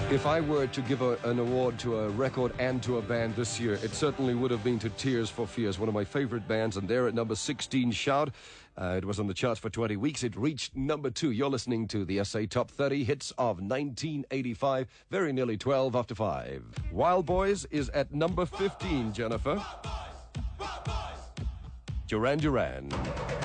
If I were to give an award to a record and to a band this year, it certainly would have been to Tears for Fears, one of my favorite bands, and they're at number 16, Shout. It was on the charts for 20 weeks. It reached number 2. You're listening to the SA Top 30 Hits of 1985, very nearly 12 after 5. Wild Boys is at number 15, Jennifer. Duran Duran.